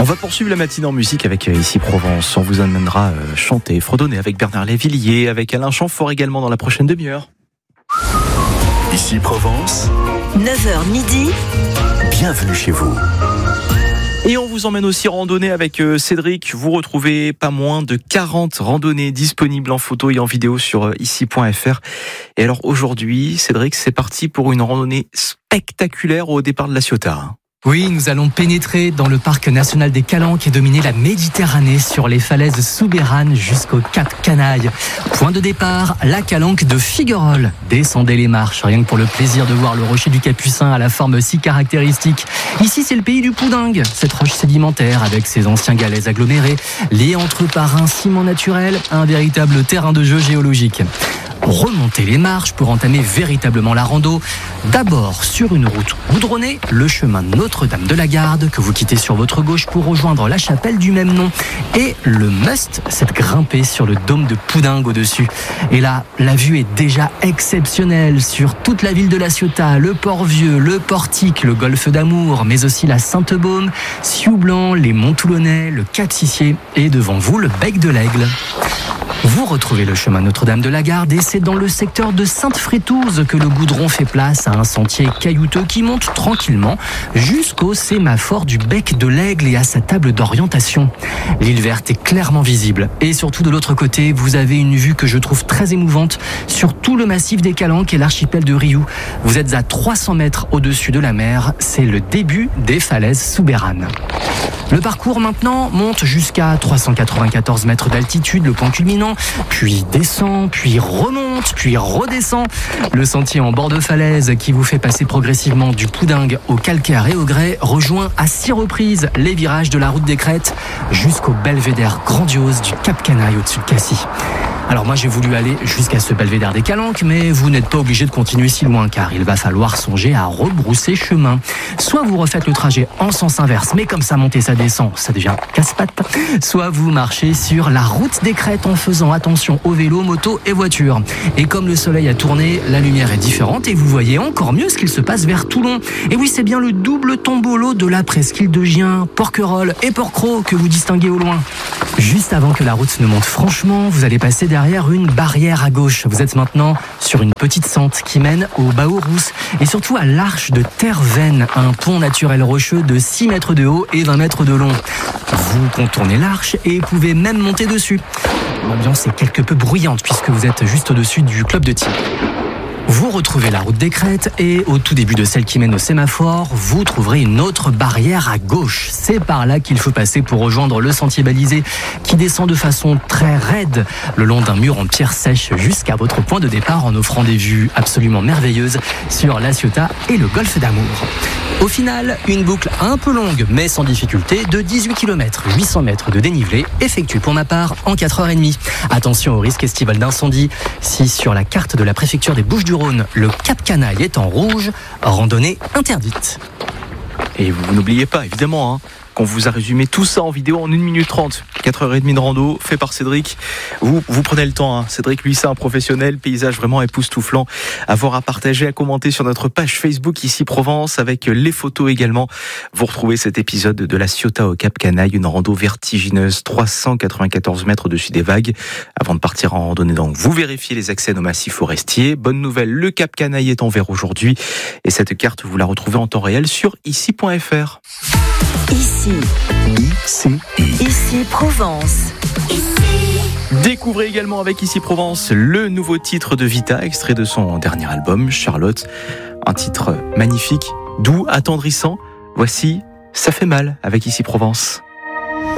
On va poursuivre la matinée en musique avec Ici Provence. On vous amènera chanter, fredonner avec Bernard Lavilliers, avec Alain Chamfort également dans la prochaine demi-heure. Ici Provence, 9h midi. Bienvenue chez vous. Et on vous emmène aussi randonner avec Cédric. Vous retrouvez pas moins de 40 randonnées disponibles en photo et en vidéo sur ici.fr. Et alors aujourd'hui, Cédric, c'est parti pour une randonnée spectaculaire au départ de la Ciotat. Oui, nous allons pénétrer dans le parc national des Calanques et dominer la Méditerranée sur les falaises souberanes jusqu'au Cap Canaille. Point de départ, la Calanque de Figuerolles. Descendez les marches, rien que pour le plaisir de voir le rocher du Capucin à la forme si caractéristique. Ici, c'est le pays du Poudingue, cette roche sédimentaire avec ses anciens galets agglomérés, liés entre eux par un ciment naturel, un véritable terrain de jeu géologique. Remontez les marches pour entamer véritablement la rando. D'abord sur une route goudronnée, le chemin Notre-Dame de la Garde que vous quittez sur votre gauche pour rejoindre la chapelle du même nom. Et le must, c'est de grimper sur le dôme de Poudingue au-dessus. Et là, la vue est déjà exceptionnelle sur toute la ville de la Ciotat, le Port-Vieux, le Portique, le golfe d'Amour, mais aussi la Sainte-Baume, Sioux-Blanc, les Monts-Toulonnais, le Cap-Sissier et devant vous le Bec de l'Aigle. Vous retrouvez le chemin Notre-Dame de la Garde et c'est dans le secteur de Sainte-Frétouze que le goudron fait place à un sentier caillouteux qui monte tranquillement jusqu'au sémaphore du Bec de l'Aigle et à sa table d'orientation. L'île verte est clairement visible et surtout de l'autre côté, vous avez une vue que je trouve très émouvante sur tout le massif des Calanques et l'archipel de Riou. Vous êtes à 300 mètres au-dessus de la mer, c'est le début des falaises souberanes. Le parcours maintenant monte jusqu'à 394 mètres d'altitude, le point culminant, puis descend, puis remonte, puis redescend. Le sentier en bord de falaise qui vous fait passer progressivement du Poudingue au calcaire et au grès rejoint à 6 reprises les virages de la route des Crêtes jusqu'au belvédère grandiose du Cap Canaille au-dessus de Cassis. Alors moi j'ai voulu aller jusqu'à ce belvédère des Calanques, mais vous n'êtes pas obligé de continuer si loin car il va falloir songer à rebrousser chemin. Soit vous refaites le trajet en sens inverse, mais comme ça monte et ça descend, ça devient casse-pattes. Soit vous marchez sur la route des Crêtes en faisant attention aux vélos, motos et voitures. Et comme le soleil a tourné, la lumière est différente et vous voyez encore mieux ce qu'il se passe vers Toulon. Et oui, c'est bien le double tombolo de la presqu'île de Gien, Porquerolles et Porquerolles que vous distinguez au loin. Juste avant que la route ne monte franchement, vous allez passer derrière une barrière à gauche. Vous êtes maintenant sur une petite sente qui mène au Baourous et surtout à l'Arche de Terre-Veine, un pont naturel rocheux de 6 mètres de haut et 20 mètres de long. Vous contournez l'arche et pouvez même monter dessus. L'ambiance est quelque peu bruyante puisque vous êtes juste au-dessus du club de tir. Vous retrouvez la route des Crêtes et au tout début de celle qui mène au sémaphore, vous trouverez une autre barrière à gauche. C'est par là qu'il faut passer pour rejoindre le sentier balisé qui descend de façon très raide le long d'un mur en pierre sèche jusqu'à votre point de départ en offrant des vues absolument merveilleuses sur la Ciotat et le golfe d'Amour. Au final, une boucle un peu longue mais sans difficulté de 18 km, 800 mètres de dénivelé effectuée pour ma part en 4h30. Attention au risque estival d'incendie. Si sur la carte de la préfecture des Bouches-du-Rhône, le Cap Canaille est en rouge, randonnée interdite. Et vous n'oubliez pas, évidemment, qu'on vous a résumé tout ça en vidéo en 1 minute 30. 4h30 de rando, fait par Cédric. Vous prenez le temps, Cédric, lui, c'est un professionnel, paysage vraiment époustouflant. À voir, à partager, à commenter sur notre page Facebook Ici Provence, avec les photos également. Vous retrouvez cet épisode de la Ciotat au Cap Canaille, une rando vertigineuse, 394 mètres au-dessus des vagues. Avant de partir en randonnée, donc, vous vérifiez les accès aux massifs forestiers. Bonne nouvelle, le Cap Canaille est en vert aujourd'hui. Et cette carte, vous la retrouvez en temps réel sur ici.fr. Ici Provence. Découvrez également avec Ici Provence le nouveau titre de Vita, extrait de son dernier album, Charlotte. Un titre magnifique, doux, attendrissant. Voici Ça fait mal avec Ici Provence.